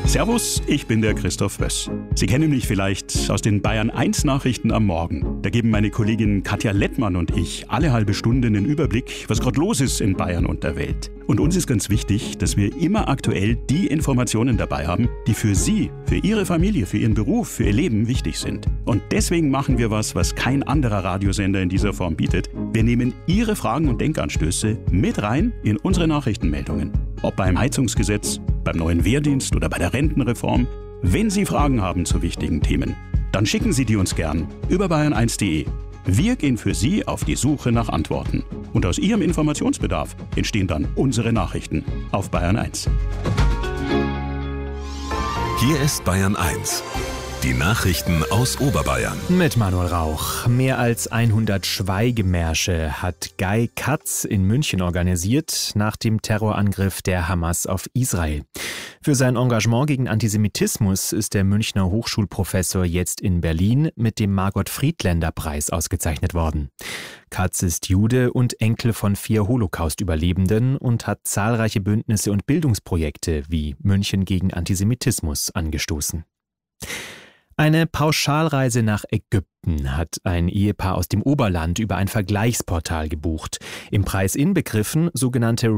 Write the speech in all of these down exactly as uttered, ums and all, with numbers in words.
Servus, ich bin der Christoph Wöss. Sie kennen mich vielleicht aus den Bayern eins Nachrichten am Morgen. Da geben meine Kollegin Katja Lettmann und ich alle halbe Stunde einen Überblick, was gerade los ist in Bayern und der Welt. Und uns ist ganz wichtig, dass wir immer aktuell die Informationen dabei haben, die für Sie, für Ihre Familie, für Ihren Beruf, für Ihr Leben wichtig sind. Und deswegen machen wir was, was kein anderer Radiosender in dieser Form bietet. Wir nehmen Ihre Fragen und Denkanstöße mit rein in unsere Nachrichtenmeldungen. Ob beim Heizungsgesetz, beim neuen Wehrdienst oder bei der Rentenreform. Wenn Sie Fragen haben zu wichtigen Themen, dann schicken Sie die uns gern über bayern eins punkt de. Wir gehen für Sie auf die Suche nach Antworten. Und aus Ihrem Informationsbedarf entstehen dann unsere Nachrichten auf Bayern eins. Hier ist Bayern eins. Die Nachrichten aus Oberbayern. Mit Manuel Rauch. Mehr als hundert Schweigemärsche hat Guy Katz in München organisiert nach dem Terrorangriff der Hamas auf Israel. Für sein Engagement gegen Antisemitismus ist der Münchner Hochschulprofessor jetzt in Berlin mit dem Margot-Friedländer-Preis ausgezeichnet worden. Katz ist Jude und Enkel von vier Holocaust-Überlebenden und hat zahlreiche Bündnisse und Bildungsprojekte wie München gegen Antisemitismus angestoßen. Eine Pauschalreise nach Ägypten hat ein Ehepaar aus dem Oberland über ein Vergleichsportal gebucht. Im Preis inbegriffen sogenannte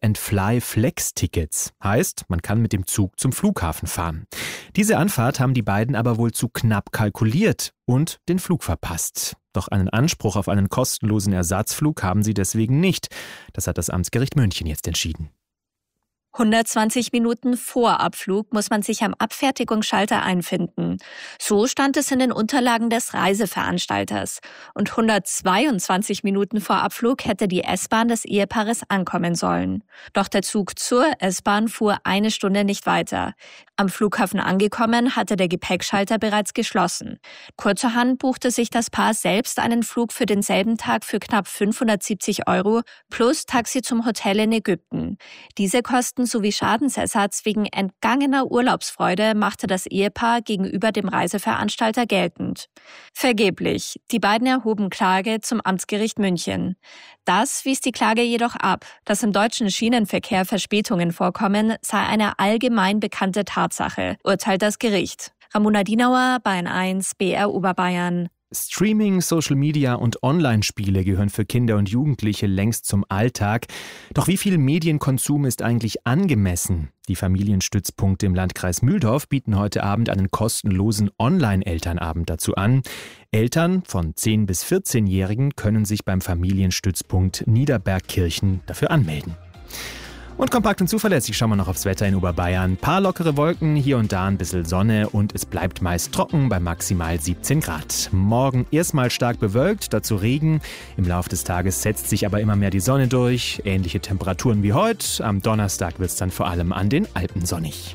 Rail-and-Fly-Flex-Tickets. Heißt, man kann mit dem Zug zum Flughafen fahren. Diese Anfahrt haben die beiden aber wohl zu knapp kalkuliert und den Flug verpasst. Doch einen Anspruch auf einen kostenlosen Ersatzflug haben sie deswegen nicht. Das hat das Amtsgericht München jetzt entschieden. hundertzwanzig Minuten vor Abflug muss man sich am Abfertigungsschalter einfinden. So stand es in den Unterlagen des Reiseveranstalters. Und hundertzweiundzwanzig Minuten vor Abflug hätte die S-Bahn des Ehepaares ankommen sollen. Doch der Zug zur S-Bahn fuhr eine Stunde nicht weiter. Am Flughafen angekommen, hatte der Gepäckschalter bereits geschlossen. Kurzerhand buchte sich das Paar selbst einen Flug für denselben Tag für knapp fünfhundertsiebzig Euro plus Taxi zum Hotel in Ägypten. Diese Kosten sowie Schadensersatz wegen entgangener Urlaubsfreude machte das Ehepaar gegenüber dem Reiseveranstalter geltend. Vergeblich. Die beiden erhoben Klage zum Amtsgericht München. Das wies die Klage jedoch ab. Dass im deutschen Schienenverkehr Verspätungen vorkommen, sei eine allgemein bekannte Tatsache, urteilt das Gericht. Ramona Dienauer, Bayern eins, B R Oberbayern. Streaming, Social Media und Online-Spiele gehören für Kinder und Jugendliche längst zum Alltag. Doch wie viel Medienkonsum ist eigentlich angemessen? Die Familienstützpunkte im Landkreis Mühldorf bieten heute Abend einen kostenlosen Online-Elternabend dazu an. Eltern von zehn- bis vierzehnjährigen können sich beim Familienstützpunkt Niederbergkirchen dafür anmelden. Und kompakt und zuverlässig schauen wir noch aufs Wetter in Oberbayern. Paar lockere Wolken, hier und da ein bisschen Sonne und es bleibt meist trocken bei maximal siebzehn Grad. Morgen erstmal stark bewölkt, dazu Regen. Im Laufe des Tages setzt sich aber immer mehr die Sonne durch. Ähnliche Temperaturen wie heute. Am Donnerstag wird es dann vor allem an den Alpen sonnig.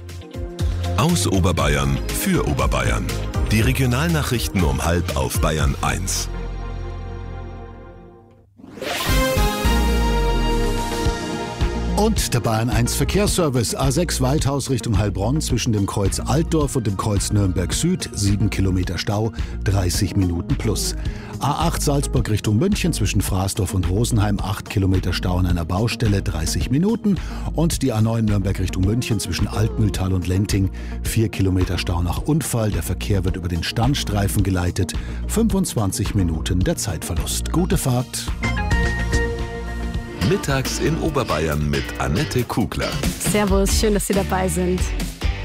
Aus Oberbayern für Oberbayern. Die Regionalnachrichten um halb auf Bayern eins. Und der Bayern eins Verkehrsservice. A sechs Waldhaus Richtung Heilbronn zwischen dem Kreuz Altdorf und dem Kreuz Nürnberg Süd. sieben Kilometer Stau, dreißig Minuten plus. A acht Salzburg Richtung München zwischen Fraßdorf und Rosenheim. acht Kilometer Stau an einer Baustelle, dreißig Minuten. Und die A neun Nürnberg Richtung München zwischen Altmühltal und Lenting. vier Kilometer Stau nach Unfall. Der Verkehr wird über den Standstreifen geleitet. fünfundzwanzig Minuten der Zeitverlust. Gute Fahrt. Mittags in Oberbayern mit Annette Kugler. Servus, schön, dass Sie dabei sind.